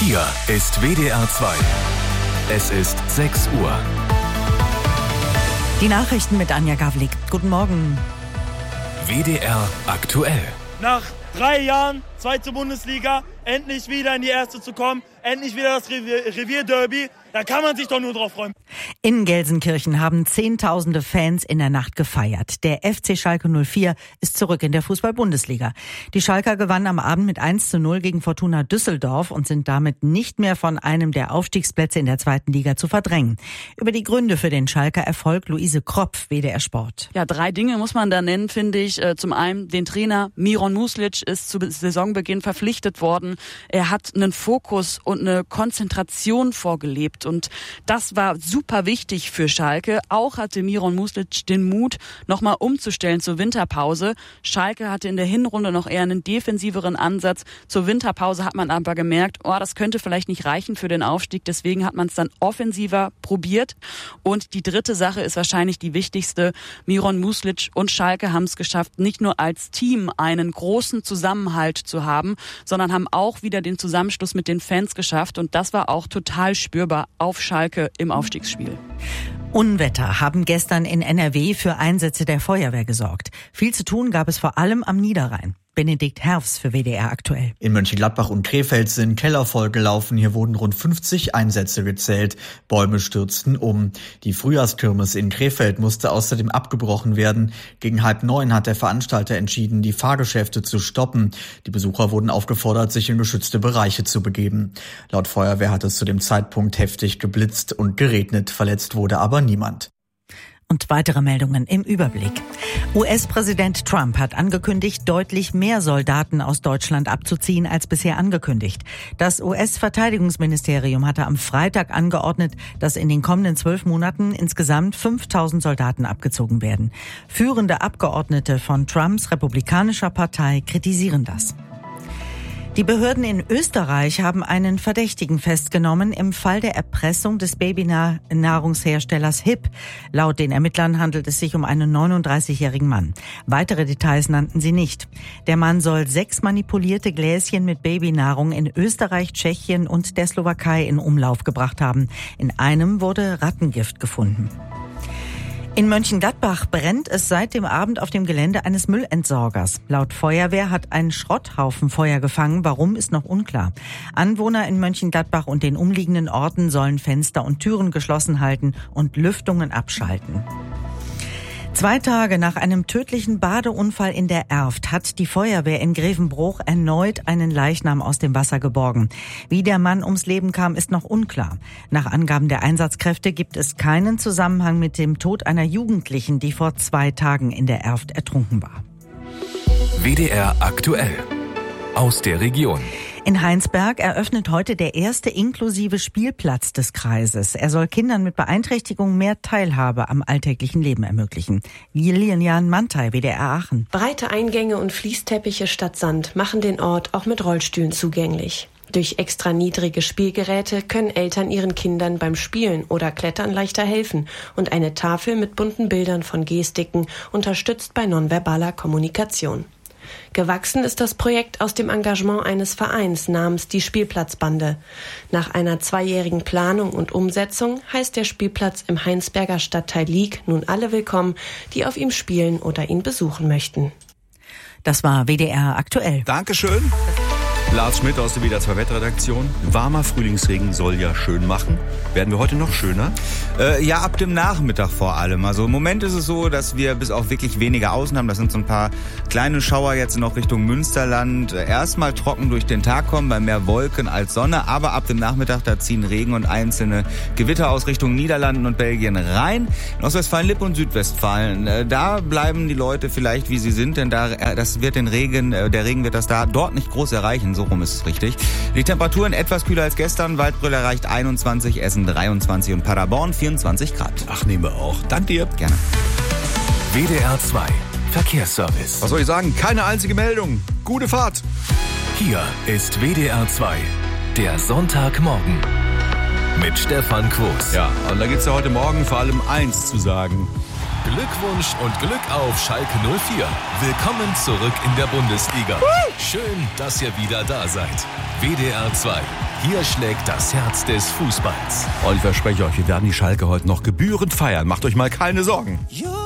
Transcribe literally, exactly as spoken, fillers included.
Hier ist W D R zwei. Es ist sechs Uhr. Die Nachrichten mit Anja Gavlik. Guten Morgen. W D R aktuell. Nach drei Jahren, zweite Bundesliga, endlich wieder in die erste zu kommen, endlich wieder das Revier, Revierderby, da kann man sich doch nur drauf freuen. In Gelsenkirchen haben Zehntausende Fans in der Nacht gefeiert. Der F C Schalke null vier ist zurück in der Fußball-Bundesliga. Die Schalker gewannen am Abend mit eins zu null gegen Fortuna Düsseldorf und sind damit nicht mehr von einem der Aufstiegsplätze in der zweiten Liga zu verdrängen. Über die Gründe für den Schalker Erfolg Luise Kropf, W D R Sport. Ja, drei Dinge muss man da nennen, finde ich. Zum einen den Trainer Miron Muslic ist zu Saisonbeginn verpflichtet worden. Er hat einen Fokus und eine Konzentration vorgelebt und das war super wichtig für Schalke. Auch hatte Miron Muslic den Mut, nochmal umzustellen zur Winterpause. Schalke hatte in der Hinrunde noch eher einen defensiveren Ansatz. Zur Winterpause hat man aber gemerkt, oh, das könnte vielleicht nicht reichen für den Aufstieg. Deswegen hat man es dann offensiver probiert. Und die dritte Sache ist wahrscheinlich die wichtigste. Miron Muslic und Schalke haben es geschafft, nicht nur als Team einen großen Zusammenhalt zu haben, sondern haben auch wieder den Zusammenschluss mit den Fans geschafft. Und das war auch total spürbar auf Schalke im Aufstiegsspiel. Unwetter haben gestern in N R W für Einsätze der Feuerwehr gesorgt. Viel zu tun gab es vor allem am Niederrhein. Benedikt Herfs für W D R aktuell. In Mönchengladbach und Krefeld sind Keller vollgelaufen. Hier wurden rund fünfzig Einsätze gezählt. Bäume stürzten um. Die Frühjahrskirmes in Krefeld musste außerdem abgebrochen werden. Gegen halb neun hat der Veranstalter entschieden, die Fahrgeschäfte zu stoppen. Die Besucher wurden aufgefordert, sich in geschützte Bereiche zu begeben. Laut Feuerwehr hat es zu dem Zeitpunkt heftig geblitzt und geregnet. Verletzt wurde aber niemand. Und weitere Meldungen im Überblick. U S-Präsident Trump hat angekündigt, deutlich mehr Soldaten aus Deutschland abzuziehen als bisher angekündigt. Das U S-Verteidigungsministerium hatte am Freitag angeordnet, dass in den kommenden zwölf Monaten insgesamt fünftausend Soldaten abgezogen werden. Führende Abgeordnete von Trumps republikanischer Partei kritisieren das. Die Behörden in Österreich haben einen Verdächtigen festgenommen im Fall der Erpressung des Babynahrungsherstellers Hip. Laut den Ermittlern handelt es sich um einen neununddreißigjährigen Mann. Weitere Details nannten sie nicht. Der Mann soll sechs manipulierte Gläschen mit Babynahrung in Österreich, Tschechien und der Slowakei in Umlauf gebracht haben. In einem wurde Rattengift gefunden. In Mönchengladbach brennt es seit dem Abend auf dem Gelände eines Müllentsorgers. Laut Feuerwehr hat ein Schrotthaufen Feuer gefangen. Warum, ist noch unklar. Anwohner in Mönchengladbach und den umliegenden Orten sollen Fenster und Türen geschlossen halten und Lüftungen abschalten. Zwei Tage nach einem tödlichen Badeunfall in der Erft hat die Feuerwehr in Grevenbroich erneut einen Leichnam aus dem Wasser geborgen. Wie der Mann ums Leben kam, ist noch unklar. Nach Angaben der Einsatzkräfte gibt es keinen Zusammenhang mit dem Tod einer Jugendlichen, die vor zwei Tagen in der Erft ertrunken war. W D R aktuell. Aus der Region. In Heinsberg eröffnet heute der erste inklusive Spielplatz des Kreises. Er soll Kindern mit Beeinträchtigung mehr Teilhabe am alltäglichen Leben ermöglichen. Lilian Mantei, W D R Aachen. Breite Eingänge und Fließteppiche statt Sand machen den Ort auch mit Rollstühlen zugänglich. Durch extra niedrige Spielgeräte können Eltern ihren Kindern beim Spielen oder Klettern leichter helfen und eine Tafel mit bunten Bildern von Gestiken unterstützt bei nonverbaler Kommunikation. Gewachsen ist das Projekt aus dem Engagement eines Vereins namens die Spielplatzbande. Nach einer zweijährigen Planung und Umsetzung heißt der Spielplatz im Heinsberger Stadtteil Lieg nun alle willkommen, die auf ihm spielen oder ihn besuchen möchten. Das war W D R aktuell. Dankeschön. Lars Schmidt aus der W D R zwei Wettredaktion. Warmer Frühlingsregen soll ja schön machen. Werden wir heute noch schöner? Äh, ja, ab dem Nachmittag vor allem. Also im Moment ist es so, dass wir bis auf wirklich wenige Ausnahmen, das sind so ein paar kleine Schauer jetzt noch Richtung Münsterland, erstmal trocken durch den Tag kommen, bei mehr Wolken als Sonne. Aber ab dem Nachmittag, da ziehen Regen und einzelne Gewitter aus Richtung Niederlanden und Belgien rein. In Ostwestfalen-Lippe und Südwestfalen, äh, da bleiben die Leute vielleicht wie sie sind, denn da, äh, das wird den Regen, äh, der Regen wird das da dort nicht groß erreichen. So rum ist es richtig. Die Temperaturen etwas kühler als gestern. Waldbrüll erreicht einundzwanzig, Essen dreiundzwanzig und Paderborn vierundzwanzig Grad. Ach, nehmen wir auch. Dank dir. Gerne. W D R zwei Verkehrsservice. Was soll ich sagen? Keine einzige Meldung. Gute Fahrt. Hier ist W D R zwei, der Sonntagmorgen mit Stefan Quos. Ja, und da geht's ja heute Morgen vor allem eins zu sagen. Glückwunsch und Glück auf Schalke null vier. Willkommen zurück in der Bundesliga. Schön, dass ihr wieder da seid. W D R zwei. Hier schlägt das Herz des Fußballs. Und ich verspreche euch, wir werden die Schalke heute noch gebührend feiern. Macht euch mal keine Sorgen.